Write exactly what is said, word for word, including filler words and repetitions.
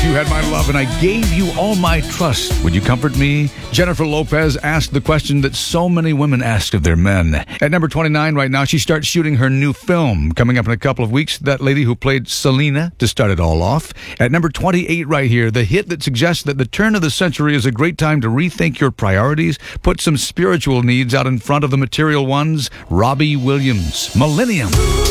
You had my love and I gave you all my trust. Would you comfort me? Jennifer Lopez asked the question that so many women ask of their men. At number twenty-nine right now, she starts shooting her new film. Coming up in a couple of weeks, that lady who played Selena to start it all off. At number twenty-eight right here, the hit that suggests that the turn of the century is a great time to rethink your priorities, put some spiritual needs out in front of the material ones, Robbie Williams, Millennium.